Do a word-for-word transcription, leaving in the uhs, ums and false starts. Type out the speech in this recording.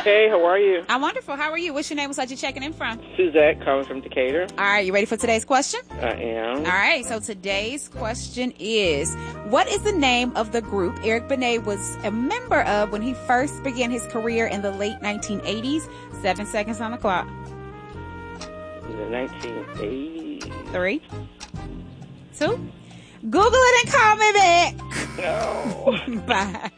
okay. How are you? I'm wonderful. How are you? What's your name? What's that you're checking in from? Suzette, calling from Decatur. All right, you ready for today's question? I am. All right, so today's question is, what is the name of the group Eric Benet was a member of when he first began his career in the late nineteen eighties? Seven seconds on the clock. The nineteen eighties. Three. Two. Google it and call me back. No. Bye.